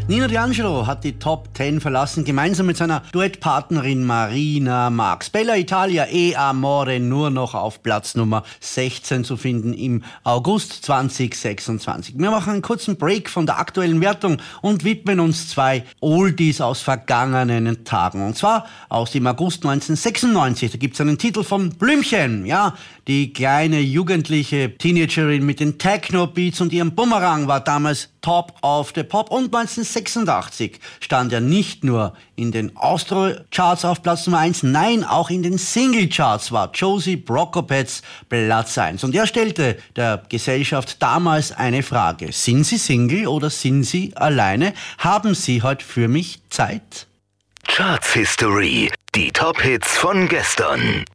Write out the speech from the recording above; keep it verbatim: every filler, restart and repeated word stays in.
Nino D'Angelo hat die Top zehn verlassen, gemeinsam mit seiner Duettpartnerin Marina Marx. Bella Italia e Amore nur noch auf Platz Nummer sechzehn zu finden im August zwanzig sechsundzwanzig. Wir machen einen kurzen Break von der aktuellen Wertung und widmen uns zwei Oldies aus vergangenen Tagen. Und zwar aus dem August neunzehnhundertsechsundneunzig. Da gibt es einen Titel von Blümchen, ja, die kleine jugendliche Teenagerin mit den Techno-Beats und ihrem Bumerang war damals Top of the Pop. Und neunzehnhundertsechsundachtzig stand er nicht nur in den Austro-Charts auf Platz Nummer eins, nein, auch in den Single-Charts war Josie Prokopets Platz eins. Und er stellte der Gesellschaft damals eine Frage: Sind Sie Single oder sind Sie alleine? Haben Sie heute für mich Zeit? Charts History, die Top-Hits von gestern.